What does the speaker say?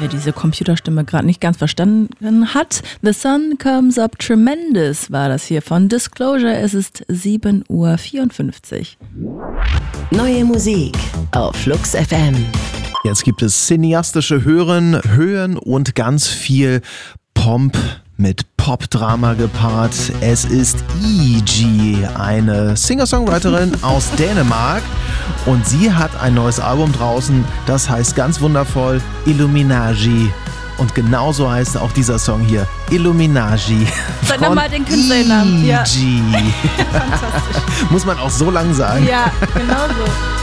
Wer diese Computerstimme gerade nicht ganz verstanden hat, The Sun Comes Up Tremendous war das hier von Disclosure. Es ist 7:54 Uhr. Neue Musik auf Flux FM. Jetzt gibt es cineastische Höhen und ganz viel Pomp mit Pop-Drama gepaart. Es ist E.G., eine Singer-Songwriterin aus Dänemark. Und sie hat ein neues Album draußen, das heißt ganz wundervoll Illuminagi. Und genauso heißt auch dieser Song hier, Illuminagi. Sag nochmal den Künstlernamen. E.G. Fantastisch. Muss man auch so lang sagen. Ja, genau so.